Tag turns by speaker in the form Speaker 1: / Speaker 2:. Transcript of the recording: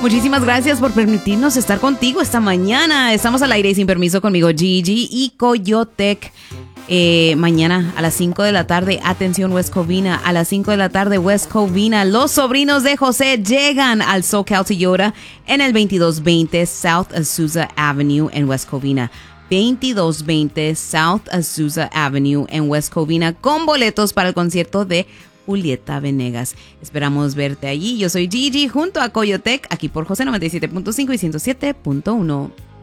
Speaker 1: Muchísimas gracias por permitirnos estar contigo esta mañana. Estamos al aire y sin permiso conmigo, Gigi y Coyotec. Mañana a las 5 de la tarde, atención West Covina, a las 5 de la tarde West Covina, los sobrinos de José llegan al SoCal Toyota en el 2220 South Azusa Avenue en West Covina. 2220 South Azusa Avenue en West Covina con boletos para el concierto de Julieta Venegas. Esperamos verte allí. Yo soy Gigi junto a Coyotec aquí por José 97.5 y 107.1.